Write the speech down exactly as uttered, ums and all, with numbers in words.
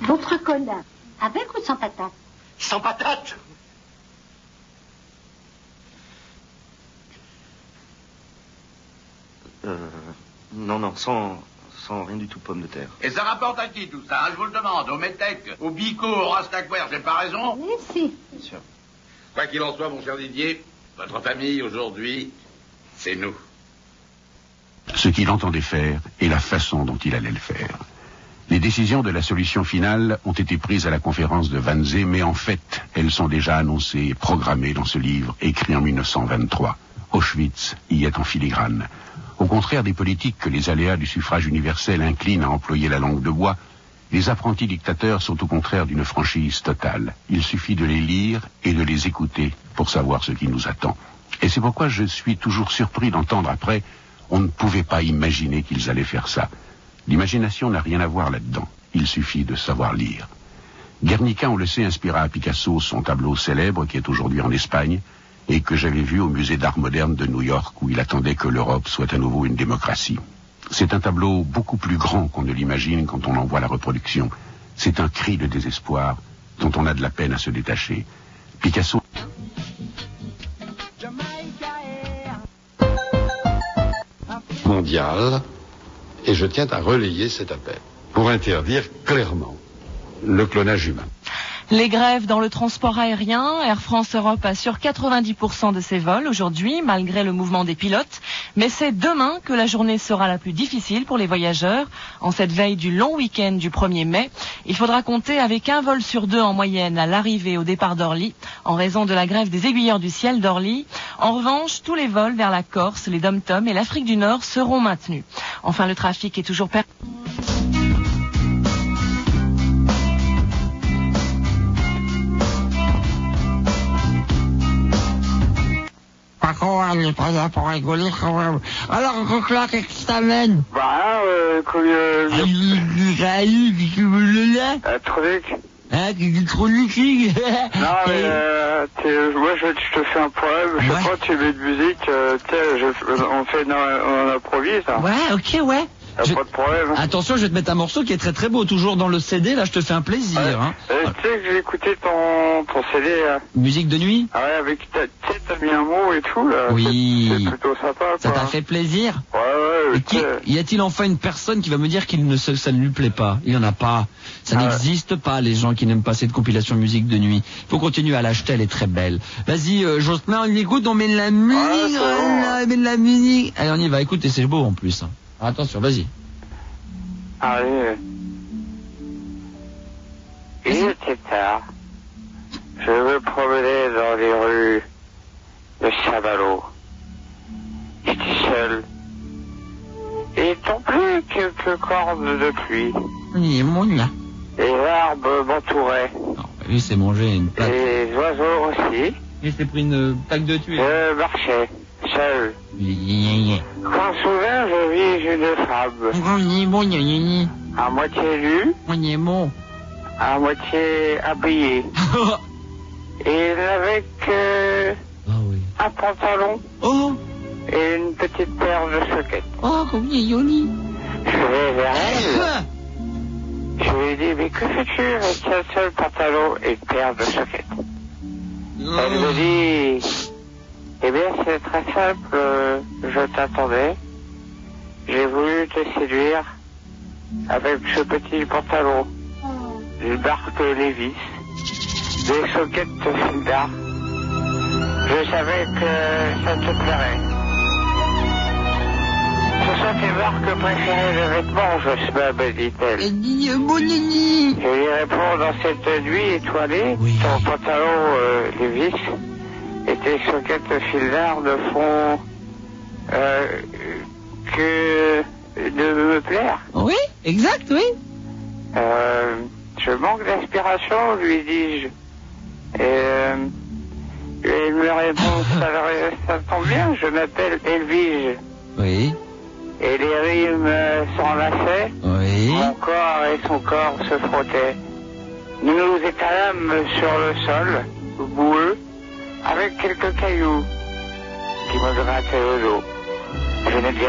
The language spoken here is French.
Votre cola, avec ou sans patate? Sans patate? Euh... Non, non, sans... sans rien du tout, pomme de terre. Et ça rapporte à qui tout ça, hein, je vous le demande? Au Métèque, au Bico, au Rastaquaire, j'ai pas raison? Oui, si. Bien sûr. Quoi qu'il en soit, mon cher Didier, votre famille, aujourd'hui, c'est nous. Ce qu'il entendait faire et la façon dont il allait le faire. Les décisions de la solution finale ont été prises à la conférence de Wannsee, mais en fait, elles sont déjà annoncées et programmées dans ce livre, écrit en mille neuf cent vingt-trois. Auschwitz y est en filigrane. Au contraire des politiques que les aléas du suffrage universel inclinent à employer la langue de bois, les apprentis dictateurs sont au contraire d'une franchise totale. Il suffit de les lire et de les écouter pour savoir ce qui nous attend. Et c'est pourquoi je suis toujours surpris d'entendre après « on ne pouvait pas imaginer qu'ils allaient faire ça ». L'imagination n'a rien à voir là-dedans. Il suffit de savoir lire. Guernica, on le sait, inspira à Picasso son tableau célèbre qui est aujourd'hui en Espagne et que j'avais vu au musée d'art moderne de New York où il attendait que l'Europe soit à nouveau une démocratie. C'est un tableau beaucoup plus grand qu'on ne l'imagine quand on en voit la reproduction. C'est un cri de désespoir dont on a de la peine à se détacher. Picasso... mondial, et je tiens à relayer cet appel pour interdire clairement le clonage humain. Les grèves dans le transport aérien, Air France Europe assure quatre-vingt-dix pour cent de ses vols aujourd'hui, malgré le mouvement des pilotes. Mais c'est demain que la journée sera la plus difficile pour les voyageurs. En cette veille du long week-end du premier mai, il faudra compter avec un vol sur deux en moyenne à l'arrivée au départ d'Orly, en raison de la grève des aiguilleurs du ciel d'Orly. En revanche, tous les vols vers la Corse, les Dom-Tom et l'Afrique du Nord seront maintenus. Enfin, le trafic est toujours per... Paco, elle est pas là pour rigoler quand même. Alors, Coquelin, qu'est-ce qui t'amène? Bah, euh, comme, euh, Ah, salut, qu'est-ce que tu veux le lait? un truc. Hein, qu'est-ce que trop lucique? Non, mais, euh, t'es- moi, je, je te fais un problème. Je sais Ouais. pas, tu mets de musique, euh, tu sais, je- on fait, non, on improvise, hein. Ouais, ok, ouais. Y'a Je- pas de problème. Attention, je vais te mettre un morceau qui est très très beau, toujours dans le C D, là je te fais un plaisir. Ouais. Hein. Euh, tu sais que j'ai écouté ton, ton C D, là. Musique de nuit. Ah ouais, avec, ta- tu sais, t'as mis un mot et tout, là. Oui. C'est c'est plutôt sympa, quoi. Ça t'a fait plaisir? Ouais, ouais, Et tu qui, sais. y a-t-il enfin une personne qui va me dire qu'il ne se, ça ne lui plaît pas? Il n'y en a pas. Ça Ah ouais. n'existe pas, les gens qui n'aiment pas cette compilation musique de nuit. Il faut continuer à l'acheter, elle est très belle. Vas-y, euh, Jocelyn, on écoute, on met de la musique, c'est bon. on met de la musique. Allez, on y va, écoute, et c'est beau en plus. Hein. Attention, vas-y. Allez. Il était tard. Je me promenais dans les rues de Saint-Malo. J'étais seul. Et il tombait quelques cordes de pluie. Il est mon là. Et l'arbre m'entourait. Non, lui, c'est mangé une plaque. Et les oiseaux aussi. Il s'est pris une plaque de tuer. Je marchais, seul. Quand soudain, je vis une femme. À moitié nue, à moitié habillée. Et elle avait que Ah oui. un pantalon Oh, et une petite paire de soquettes. oh, combien joli. Je vais vers elle. Je lui ai dit, mais que fais-tu avec un seul pantalon et une paire de soquettes? Elle me dit, eh bien, c'est très simple, euh, je t'attendais. J'ai voulu te séduire avec ce petit pantalon, une marque Levi's, des soquettes Fildar. Je savais que ça te plairait. Ce sont tes marques préférées de vêtements, Jocelyn, me dit-elle. Je lui réponds, dans cette nuit étoilée, Oui. ton pantalon euh, Levi's et tes soquettes Fildar ne font euh, que de me plaire. Oui, exact, oui. Euh, je manque d'inspiration, lui dis-je. Et euh, il me répond, ça, ça tombe bien, je m'appelle Elvige. Oui, Et les rimes s'enlaçaient, oui. mon corps et son corps se frottaient. Nous nous étalâmes sur le sol, boueux, avec quelques cailloux qui me grattaient le dos. Je ne dis